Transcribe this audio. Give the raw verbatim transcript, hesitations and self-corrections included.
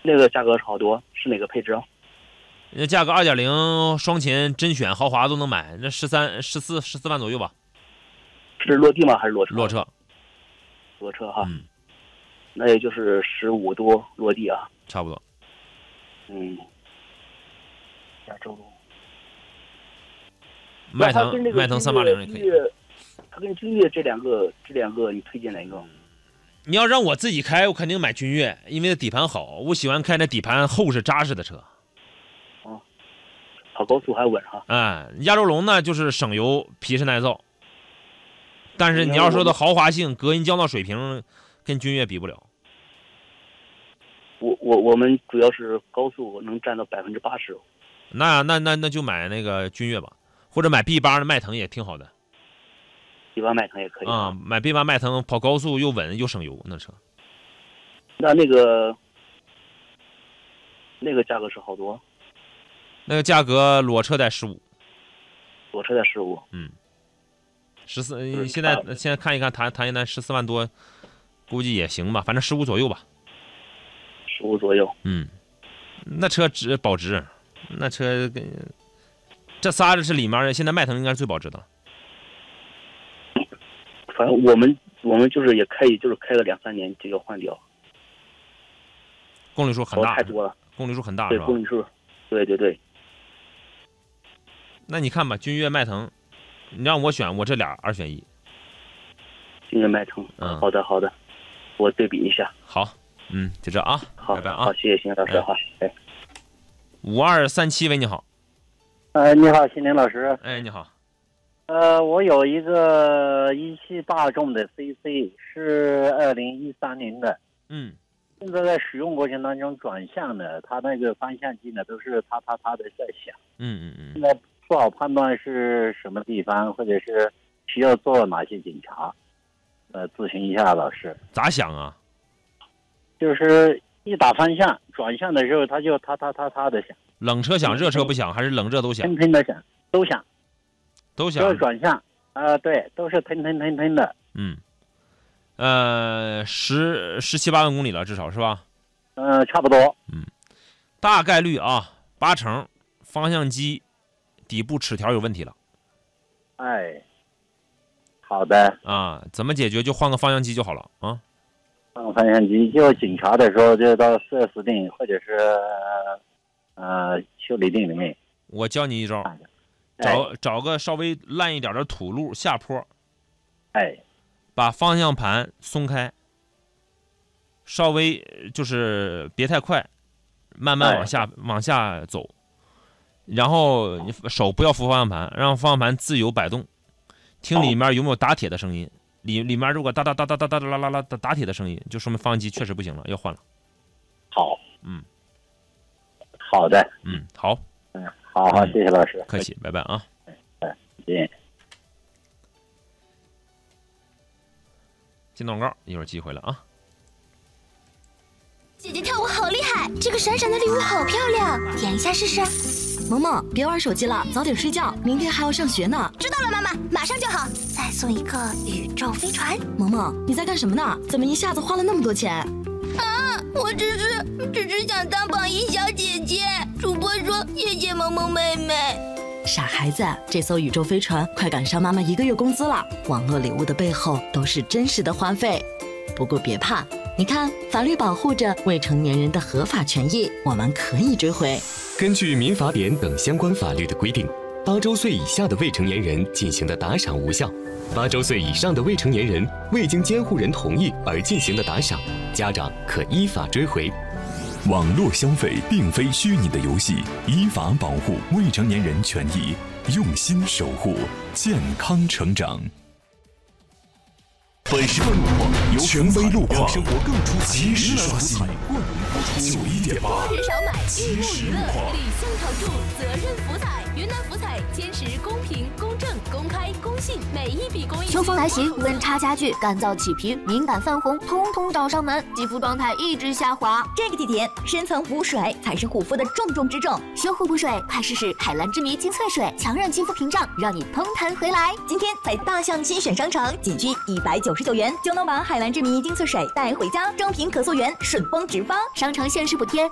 那个价格是好多，是哪个配置啊？ 那价格二点零双擎甄选豪华都能买，那十三、十四、十四万左右吧。 是落地吗？还是裸车？ 裸车。 裸车哈。 嗯。 那也就是十五多落地啊。 差不多。 嗯。亚洲。 迈腾，迈腾三八零也可以。 它跟君越这两个，这两个你推荐哪个？ 你要让我自己开，我肯定买君越，因为底盘好，我喜欢开那底盘厚实扎实的车。 哦，跑高速还稳哈。 哎，亚洲龙呢就是省油、皮实耐造，但是你要说的豪华性、隔音降噪水平，跟君越比不了。 我我我们主要是高速能占到百分之八十。 那那那那就买那个君越吧，或者买 B 八的迈腾也挺好的。 B 八迈腾也可以啊、嗯，买 B 八迈腾跑高速又稳又省油，那车。 那那个那个价格是好多？ 那个价格裸车在十五， 裸车在十五。 嗯，十四。现在现在看一看谈谈一谈十四万多，估计也行吧，反正十五左右吧。 十五左右。 嗯，那车值保值，那车跟这仨是里面现在迈腾应该是最保值的了。 反正我们我们就是也开，就是开了两三年就要换掉， 公里数很大， 太多了， 公里数很大对， 是吧？ 公里数，对对对。 那你看吧，君越、迈腾，你让我选，我这俩二选一。 君越、迈腾，嗯，好的好的，我对比一下。 好，嗯，就这啊， 好， 拜拜啊， 好，谢谢邢老师，好，哎。 五二三七喂，你好。 呃，你好，新林老师。 哎，你好。 呃，我有一个一汽大众的 C C， 是二零一三年的。 嗯。 现在在使用过程当中转向呢，它那个方向机呢都是它它它的在响。 嗯嗯嗯。 现在不好判断是什么地方，或者是需要做哪些检查，呃，咨询一下老师。 咋响啊？ 就是一打方向转向的时候，它就它它它它的响。 冷车响，热车不响，还是冷热都响？ 喷喷的响，都响。 都响， 都是转向啊、呃，对，都是腾腾腾腾的。 嗯，呃，十十七八万公里了，至少是吧？ 呃，差不多。 嗯，大概率啊，八成方向机底部齿条有问题了。 哎，好的。 啊，怎么解决？就换个方向机就好了啊。 换个方向机，就检查的时候就到四 S 店或者是呃修理店里面。 我教你一招。找找个稍微烂一点的土路下坡， 哎， 把方向盘松开，稍微就是别太快，慢慢往下、哎、往下走，然后你手不要扶方向盘，让方向盘自由摆动，听里面有没有打铁的声音，里里面如果哒哒哒哒哒哒啦啦啦的打铁的声音，就说明方向机确实不行了，要换了。 好， 嗯， 好的， 嗯，好。 嗯，好好，谢谢老师， 客气，拜拜啊。 哎，谢谢。 进广告，一会儿机会了啊。 姐姐跳舞好厉害，这个闪闪的礼物好漂亮，点一下试试。 萌萌，别玩手机了，早点睡觉，明天还要上学呢。 知道了，妈妈，马上就好。再送一个宇宙飞船。 萌萌，你在干什么呢？怎么一下子花了那么多钱？ 啊，我只是只是想当榜一小姐姐。主播说谢谢萌萌妹妹。 傻孩子，这艘宇宙飞船快赶上妈妈一个月工资了。网络礼物的背后都是真实的花费。不过别怕，你看，法律保护着未成年人的合法权益，我们可以追回。 根据民法典等相关法律的规定，八周岁以下的未成年人进行的打赏无效。八周岁以上的未成年人未经监护人同意而进行的打赏，家长可依法追回。 网络消费并非虚拟的游戏，依法保护未成年人权益，用心守护健康成长。本时段路况由权威路况生活更出及时刷新。九一点八， 人少买，日暮娱乐，理性投注，责任福彩。云南福彩坚持公平、公正、公开、公信，每一笔公益。 秋风来袭，温差加剧，干燥起皮，敏感泛红，通通找上门，肌肤状态一直下滑。 这个季节，深层补水才是护肤的重中之重。 修护补水，快试试海蓝之谜精粹水，强韧肌肤屏障，让你嘭弹回来。 今天在大象精选商城，仅需一百九十九元就能把海蓝之谜精粹水带回家，装瓶可溯源，顺丰直发。 商城限时补贴，